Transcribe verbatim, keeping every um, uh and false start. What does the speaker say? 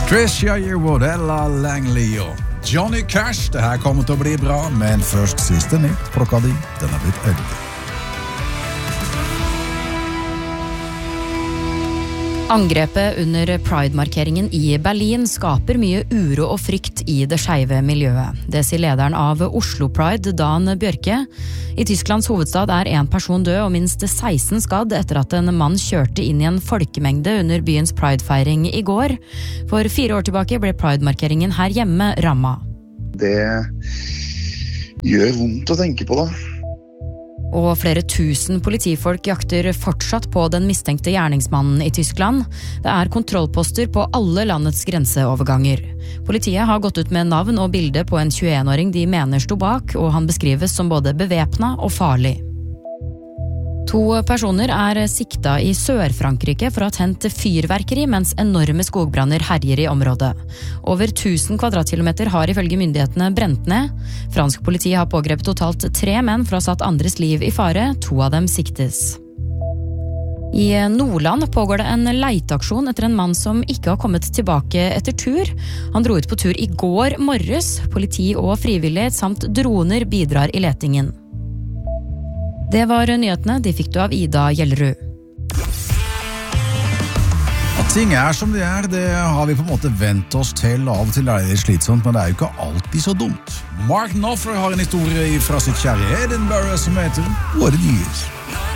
Tricia Yearwood, Ella Langley og Johnny Cash. Det her kommer til å bli bra, men først siste nytt. Klokka di, den har blitt elleve. Angrepet under Pride-markeringen i Berlin skaper mye uro og frykt i det skeive miljøet. Det sier lederen av Oslo Pride, Dan Bjørke. I Tysklands hovedstad er en person død og minst seksten skadd etter at en mann kjørte inn i en folkemengde under byens Pride-feiring i går. For fire år tilbake ble Pride-markeringen her hjemme rammet. Det gjør vondt å tenke på det. Og flere tusen politifolk jakter fortsatt på den mistenkte gjerningsmannen i Tyskland. Det er kontrollposter på alle landets grenseoverganger. Politiet har gått ut med navn og bilde på en tjueen-åring de mener sto bak, og han beskrives som både bevæpnet og farlig. To personer er sikta i Sør-Frankrike for å ha tent fyrverkeri mens enorme skogbranner herjer i området. Over tusen kvadratkilometer har ifølge myndighetene brent ned. Fransk politi har pågrepet totalt tre menn for å ha satt andres liv i fare. To av dem siktes. I Nordland pågår det en leiteaksjon etter en mann som ikke har kommet tilbake etter tur. Han dro ut på tur i går morges. Politi og frivillige samt droner bidrar i letingen. Det var nyhetene, de fikk du av Ida Gjellerud. At ting er som de er, det har vi på en måte vent oss til. Av og til er det litt slitsomt, men det er jo ikke alltid så dumt. Mark Knopfler har en historie fra sitt kjære Edinburgh som heter What It Is.